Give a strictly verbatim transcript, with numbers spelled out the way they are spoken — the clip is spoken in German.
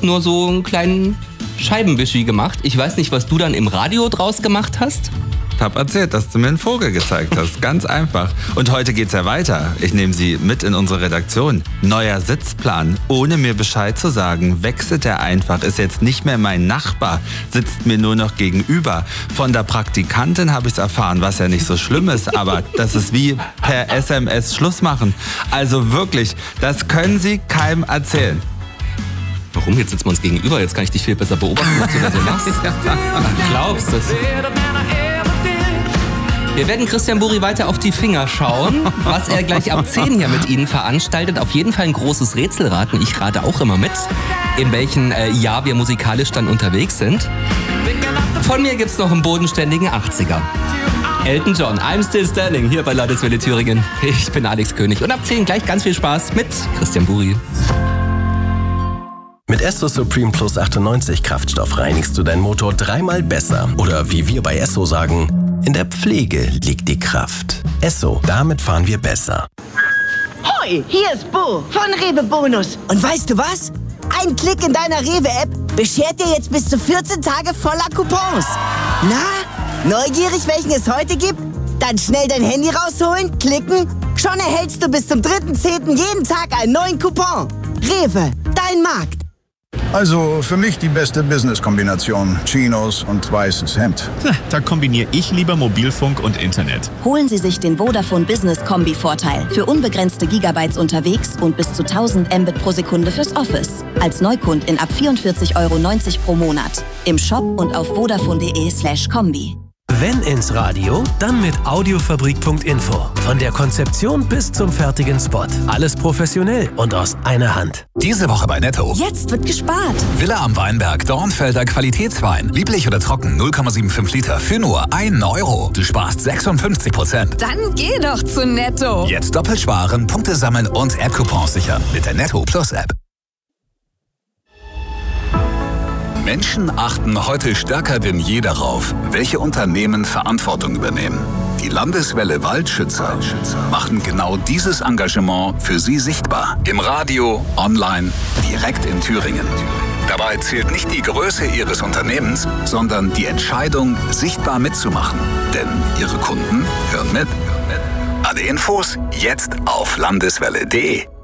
nur so einen kleinen Scheibenwischi gemacht. Ich weiß nicht, was du dann im Radio draus gemacht hast. Ich hab erzählt, dass du mir einen Vogel gezeigt hast. Ganz einfach. Und heute geht's ja weiter. Ich nehme Sie mit in unsere Redaktion. Neuer Sitzplan. Ohne mir Bescheid zu sagen, wechselt er einfach. Ist jetzt nicht mehr mein Nachbar. Sitzt mir nur noch gegenüber. Von der Praktikantin habe ich es erfahren, was ja nicht so schlimm ist. Aber das ist wie per S M S Schluss machen. Also wirklich, das können Sie keinem erzählen. Warum? Jetzt sitzen wir uns gegenüber. Jetzt kann ich dich viel besser beobachten, was du da so machst. Ach, glaubst du das? Wir werden Christian Buri weiter auf die Finger schauen, was er gleich ab zehn hier mit Ihnen veranstaltet. Auf jeden Fall ein großes Rätselraten. Ich rate auch immer mit, in welchem äh, Jahr wir musikalisch dann unterwegs sind. Von mir gibt's noch einen bodenständigen achtziger. Elton John, I'm Still Standing, hier bei Landeswelle Thüringen. Ich bin Alex König und ab zehn gleich ganz viel Spaß mit Christian Buri. Mit Esso Supreme Plus achtundneunzig Kraftstoff reinigst du deinen Motor dreimal besser. Oder wie wir bei Esso sagen, in der Pflege liegt die Kraft. Esso, damit fahren wir besser. Hoi, hier ist Bo von Rewe Bonus. Und weißt du was? Ein Klick in deiner Rewe-App beschert dir jetzt bis zu vierzehn Tage voller Coupons. Na, neugierig, welchen es heute gibt? Dann schnell dein Handy rausholen, klicken. Schon erhältst du bis zum dritten zehnten jeden Tag einen neuen Coupon. Rewe, dein Markt. Also für mich die beste Business-Kombination. Chinos und weißes Hemd. Da kombiniere ich lieber Mobilfunk und Internet. Holen Sie sich den Vodafone Business Kombi-Vorteil für unbegrenzte Gigabytes unterwegs und bis zu tausend Mbit pro Sekunde fürs Office. Als Neukundin ab vierundvierzig Euro neunzig pro Monat. Im Shop und auf vodafone.de slash Kombi. Wenn ins Radio, dann mit Audiofabrik Punkt info. Von der Konzeption bis zum fertigen Spot. Alles professionell und aus einer Hand. Diese Woche bei Netto. Jetzt wird gespart. Villa am Weinberg, Dornfelder Qualitätswein. Lieblich oder trocken, null Komma fünfundsiebzig Liter für nur ein Euro. Du sparst sechsundfünfzig Prozent. Dann geh doch zu Netto. Jetzt doppelt sparen, Punkte sammeln und App-Coupons sichern. Mit der Netto Plus App. Menschen achten heute stärker denn je darauf, welche Unternehmen Verantwortung übernehmen. Die Landeswelle Waldschützer machen genau dieses Engagement für Sie sichtbar. Im Radio, online, direkt in Thüringen. Dabei zählt nicht die Größe Ihres Unternehmens, sondern die Entscheidung, sichtbar mitzumachen. Denn Ihre Kunden hören mit. Alle Infos jetzt auf landeswelle punkt de.